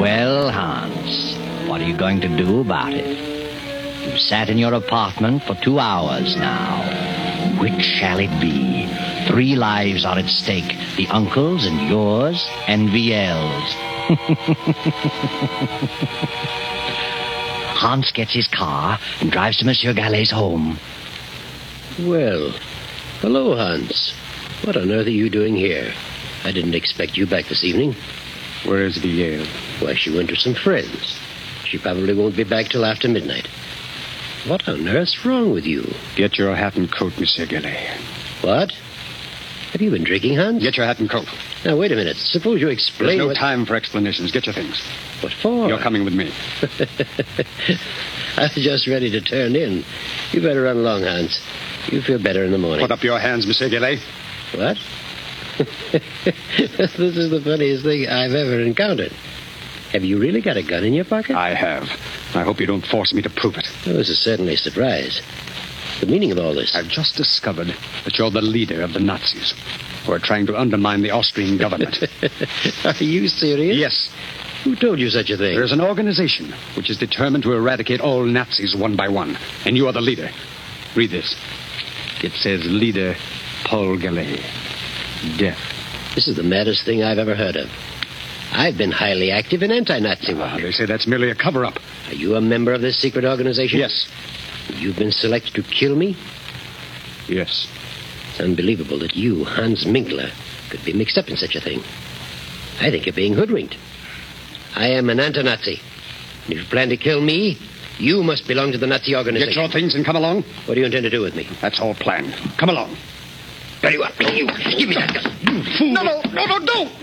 Well, Hans, what are you going to do about it? You've sat in your apartment for 2 hours now. Which shall it be? 3 lives are at stake. The uncle's and yours and VL's. Hans gets his car and drives to Monsieur Gallet's home. Well, hello, Hans. What on earth are you doing here? I didn't expect you back this evening. Where's VL? Why, she went to some friends. She probably won't be back till after midnight. What on earth's wrong with you? Get your hat and coat, Monsieur Gallet. What? Have you been drinking, Hans? Get your hat and coat. Now, wait a minute. Suppose you explain. There's no time for explanations. Get your things. What for? You're coming with me. I was just ready to turn in. You better run along, Hans. You feel better in the morning. Put up your hands, Monsieur Gallet. What? This is the funniest thing I've ever encountered. Have you really got a gun in your pocket? I have. I hope you don't force me to prove it. Well, this is certainly a surprise. The meaning of all this? I've just discovered that you're the leader of the Nazis who are trying to undermine the Austrian government. Are you serious? Yes. Who told you such a thing? There's an organization which is determined to eradicate all Nazis one by one, and you are the leader. Read this. It says Leader Paul Gallet. Death. This is the maddest thing I've ever heard of. I've been highly active in anti-Nazi work. They say that's merely a cover-up. Are you a member of this secret organization? Yes. You've been selected to kill me? Yes. It's unbelievable that you, Hans Minkler, could be mixed up in such a thing. I think you're being hoodwinked. I am an anti-Nazi. And if you plan to kill me, you must belong to the Nazi organization. Get your things and come along. What do you intend to do with me? That's all planned. Come along. Very well. You, give me that gun. You fool. No, don't.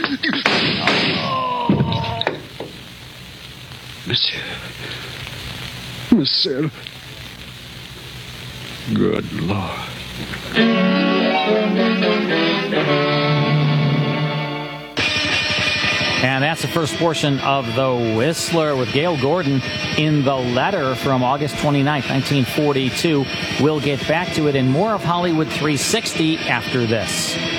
Monsieur. Good Lord. And that's the first portion of The Whistler with Gale Gordon in the letter from August 29th, 1942. We'll get back to it in more of Hollywood 360 after this.